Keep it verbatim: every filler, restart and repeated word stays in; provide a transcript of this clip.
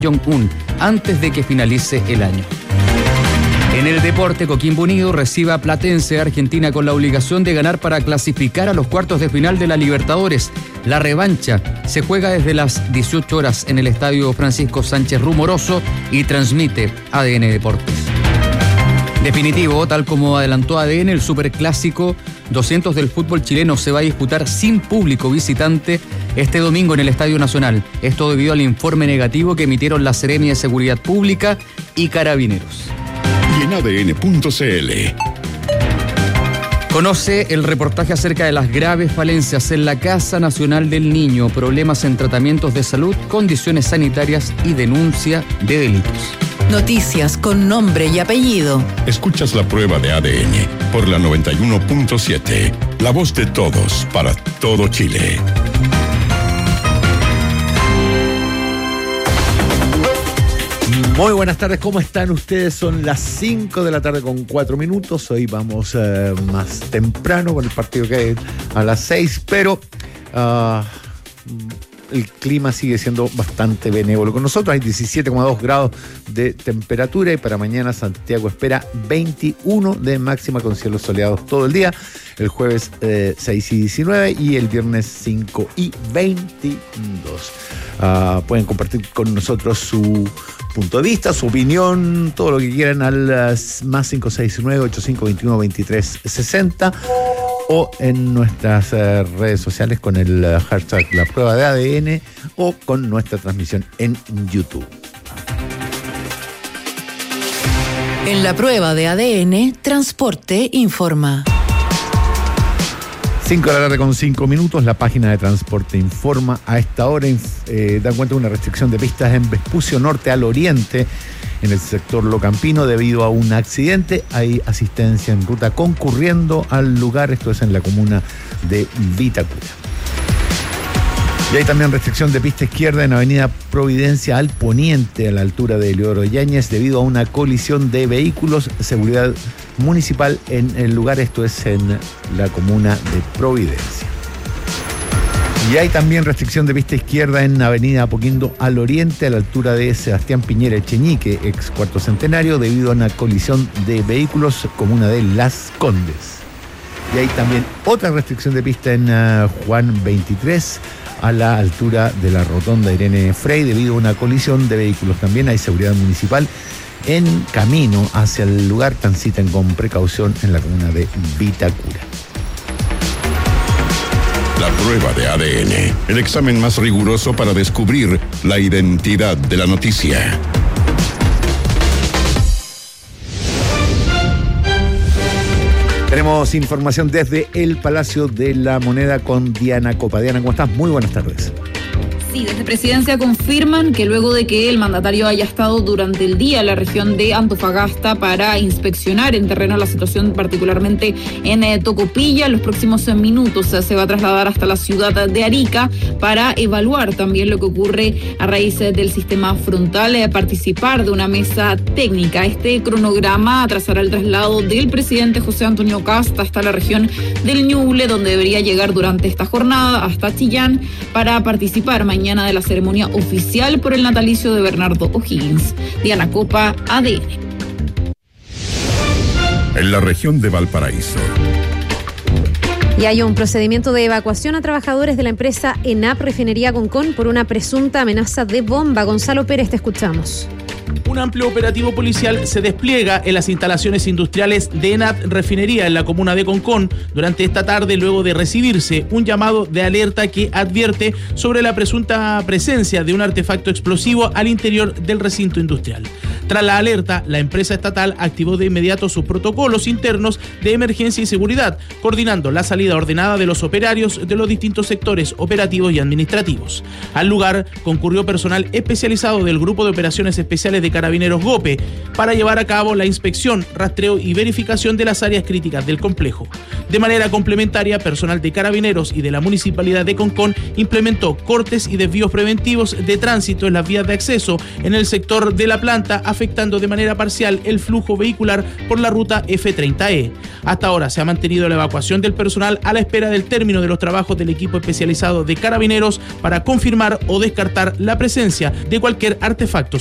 Jong-un antes de que finalice el año. En el deporte, Coquimbo Unido recibe a Platense Argentina con la obligación de ganar para clasificar a los cuartos de final de la Libertadores. La revancha se juega desde las dieciocho horas en el estadio Francisco Sánchez Rumoroso y transmite A D N Deportes. Definitivo, tal como adelantó A D N, el Superclásico doscientos del fútbol chileno se va a disputar sin público visitante este domingo en el Estadio Nacional. Esto debido al informe negativo que emitieron la Seremia de Seguridad Pública y Carabineros. Y en A D N punto C L. Conoce el reportaje acerca de las graves falencias en la Casa Nacional del Niño, problemas en tratamientos de salud, condiciones sanitarias y denuncia de delitos. Noticias con nombre y apellido. Escuchas La Prueba de A D N por la noventa y uno punto siete. La voz de todos para todo Chile. Muy buenas tardes, ¿cómo están ustedes? Son las cinco de la tarde con cuatro minutos. Hoy vamos uh, más temprano con el partido que hay a las seis, pero uh, el clima sigue siendo bastante benévolo con nosotros. Hay diecisiete coma dos grados de temperatura y para mañana Santiago espera veintiuno de máxima con cielos soleados todo el día. El jueves eh, seis y diecinueve y el viernes cinco y veintidós. Uh, pueden compartir con nosotros su punto de vista, su opinión, todo lo que quieran al uh, más cinco seis nueve, ocho cinco dos uno, dos tres seis cero o en nuestras uh, redes sociales con el uh, hashtag La Prueba de A D N o con nuestra transmisión en YouTube. En La Prueba de A D N, Transporte informa. cinco de la tarde con cinco minutos, la página de Transporte informa a esta hora, eh, da cuenta de una restricción de pistas en Vespucio Norte al oriente, en el sector Locampino, debido a un accidente. Hay asistencia en ruta concurriendo al lugar, esto es en la comuna de Vitacura. Y hay también restricción de pista izquierda en Avenida Providencia al poniente, a la altura de Eleodoro Yáñez, debido a una colisión de vehículos. Seguridad municipal en el lugar, esto es en la comuna de Providencia. Y hay también restricción de pista izquierda en Avenida Apoquindo al oriente, a la altura de Sebastián Piñera Echeñique, ex Cuarto Centenario, debido a una colisión de vehículos, comuna de Las Condes. Y hay también otra restricción de pista en uh, Juan veintitrés, a la altura de la rotonda Irene Frey, debido a una colisión de vehículos. También hay seguridad municipal en camino hacia el lugar. Transiten con precaución en la comuna de Vitacura. La Prueba de A D N, el examen más riguroso para descubrir la identidad de la noticia. Tenemos información desde el Palacio de la Moneda con Diana Copa. Diana, ¿cómo estás? Muy buenas tardes. Sí, desde Presidencia confirman que luego de que el mandatario haya estado durante el día en la región de Antofagasta para inspeccionar en terreno la situación, particularmente en eh, Tocopilla, en los próximos eh, minutos eh, se va a trasladar hasta la ciudad de Arica para evaluar también lo que ocurre a raíz eh, del sistema frontal, eh, participar de una mesa técnica. Este cronograma trazará el traslado del presidente José Antonio Kast hasta la región del Ñuble, donde debería llegar durante esta jornada hasta Chillán para participar mañana mañana de la ceremonia oficial por el natalicio de Bernardo O'Higgins. Diana Copa, A D N. En la región de Valparaíso. Y hay un procedimiento de evacuación a trabajadores de la empresa ENAP Refinería Concón por una presunta amenaza de bomba. Gonzalo Pérez, te escuchamos. Un amplio operativo policial se despliega en las instalaciones industriales de ENAP Refinería en la comuna de Concón durante esta tarde, luego de recibirse un llamado de alerta que advierte sobre la presunta presencia de un artefacto explosivo al interior del recinto industrial. Tras la alerta, la empresa estatal activó de inmediato sus protocolos internos de emergencia y seguridad, coordinando la salida ordenada de los operarios de los distintos sectores operativos y administrativos. Al lugar concurrió personal especializado del Grupo de Operaciones Especiales de Carabineros GOPE para llevar a cabo la inspección, rastreo y verificación de las áreas críticas del complejo. De manera complementaria, personal de Carabineros y de la Municipalidad de Concón implementó cortes y desvíos preventivos de tránsito en las vías de acceso en el sector de la planta afectada afectando de manera parcial el flujo vehicular por la ruta F treinta E. Hasta ahora se ha mantenido la evacuación del personal a la espera del término de los trabajos del equipo especializado de Carabineros para confirmar o descartar la presencia de cualquier artefacto